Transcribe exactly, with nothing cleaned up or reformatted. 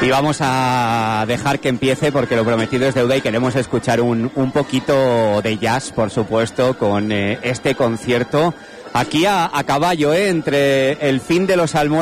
Y vamos a dejar que empiece porque lo prometido es deuda y queremos escuchar un, un poquito de jazz, por supuesto, con eh, este concierto aquí a, a caballo, eh, entre el fin de los almuerzos